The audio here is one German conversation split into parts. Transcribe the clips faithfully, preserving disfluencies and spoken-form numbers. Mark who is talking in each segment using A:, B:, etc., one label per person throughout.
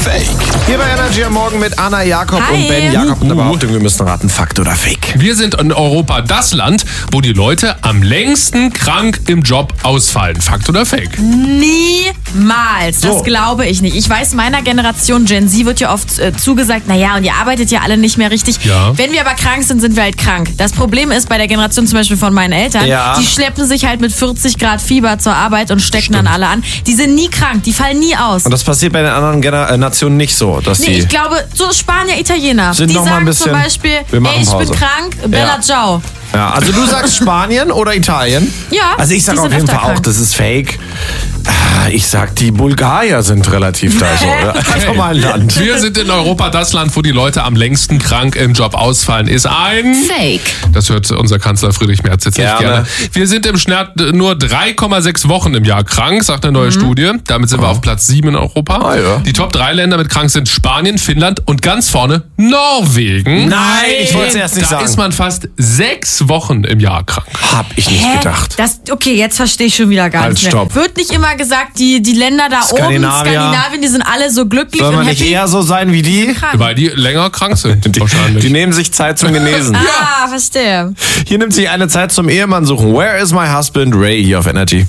A: Fake? Hier bei Energy am Morgen mit Anna, Jakob
B: Hi.
A: und Ben. Jakob und der Behauptung, wir müssen raten, Fakt oder Fake.
C: Wir sind in Europa das Land, wo die Leute am längsten krank im Job ausfallen. Fakt oder Fake?
B: Niemals. Das
A: So.
B: glaube ich nicht. Ich weiß, meiner Generation Gen Z wird ja oft äh, zugesagt, naja, und ihr arbeitet ja alle nicht mehr richtig.
C: Ja.
B: Wenn wir aber krank sind, sind wir halt krank. Das Problem ist bei der Generation zum Beispiel von meinen Eltern,
A: Ja.
B: die schleppen sich halt mit vierzig Grad Fieber zur Arbeit und stecken
C: Stimmt.
B: dann alle an. Die sind nie krank, die fallen nie aus.
A: Und das passiert bei den anderen Gener- äh, Nationen nicht so, dass
B: Nee,
A: die...
B: ich glaube, so Spanier, Italiener,
A: Sind
B: die
A: noch mal
B: sagen
A: ein bisschen-
B: zum Beispiel,
A: wir machen
B: ey, ich
A: Pause.
B: bin krank, Bella
A: Ja.
B: ciao.
A: Ja, also du sagst Spanien oder Italien?
B: Ja,
A: Also ich sag
B: die
A: auf
B: sind
A: jeden
B: öfter
A: Fall auch,
B: krank.
A: das ist Fake. Ah, Ich sag, die Bulgarier sind relativ da so. oder? Einfach mal ein Land.
C: Wir sind in Europa das Land, wo die Leute am längsten krank im Job ausfallen. Ist ein...
D: Fake.
C: Das hört unser Kanzler Friedrich Merz jetzt nicht
A: Gerne.
C: gerne. Wir sind im Schnitt nur drei Komma sechs Wochen im Jahr krank, sagt eine neue Studie. Damit sind wir auf Platz sieben in Europa.
A: Ah, ja.
C: Die Top drei Länder mit krank sind Spanien, Finnland und ganz vorne Norwegen.
A: Nein, ich wollte es erst nicht
C: Da
A: sagen.
C: ist man fast sechs Wochen im Jahr krank.
A: Hab ich nicht
B: Hä?
A: gedacht.
B: Das, okay, jetzt verstehe ich schon wieder gar
A: Halt,
B: nicht mehr.
A: stopp.
B: Wird nicht immer gesagt, die, die Länder da oben,
A: Skandinavier.
B: Skandinavien, die sind alle so glücklich
A: Soll
B: und
A: man nicht
B: happy?
A: eher so sein wie die?
B: Krank.
C: Weil die länger krank sind,
A: Die,
C: wahrscheinlich.
A: die nehmen sich Zeit zum Genesen.
B: Ah, verstehe.
A: Hier nimmt sich eine Zeit zum Ehemann suchen. Where is my husband? Ray hier auf Energy.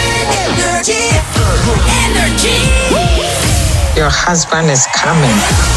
E: Your husband is coming.